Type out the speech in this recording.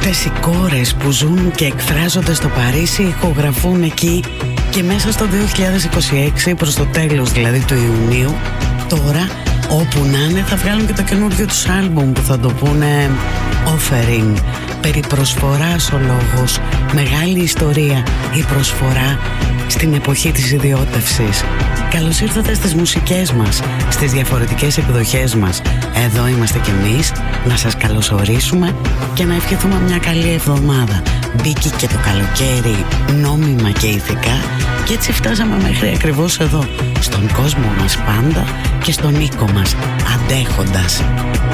Αυτές οι κόρες που ζουν και εκφράζονται στο Παρίσι ηχογραφούν εκεί και μέσα στο 2026, προς το τέλος δηλαδή του Ιουνίου, τώρα όπου να είναι θα βγάλουν και το καινούργιο τους άλμπουμ που θα το πούνε Offering. Περί προσφοράς ο λόγος, μεγάλη ιστορία η προσφορά στην εποχή της ιδιώτευσης. Καλώς ήρθατε στις μουσικές μας, στις διαφορετικές εκδοχές μας. Εδώ είμαστε κι εμείς να σας καλωσορίσουμε και να ευχηθούμε μια καλή εβδομάδα. Μπήκε και το καλοκαίρι νόμιμα και ηθικά και έτσι φτάσαμε μέχρι ακριβώς εδώ, στον κόσμο μας πάντα και στον οίκο μας, αντέχοντας.